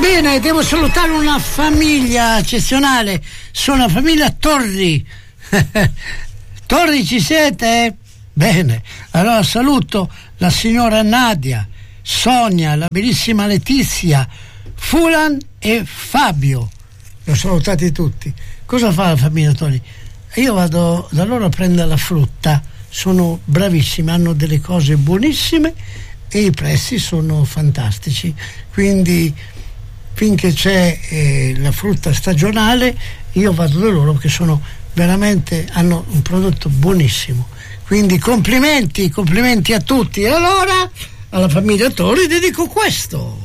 Bene, devo salutare una famiglia eccezionale, sono la famiglia Torri. Torri, ci siete? Bene, allora saluto la signora Nadia, Sonia, la bellissima Letizia, Fulan e Fabio. Li ho salutati tutti. Cosa fa la famiglia Torri? Io vado da loro a prendere la frutta, sono bravissimi, hanno delle cose buonissime e i prezzi sono fantastici, quindi finché c'è la frutta stagionale io vado da loro perché sono veramente, hanno un prodotto buonissimo, quindi complimenti a tutti. E allora alla famiglia Torri dedico questo.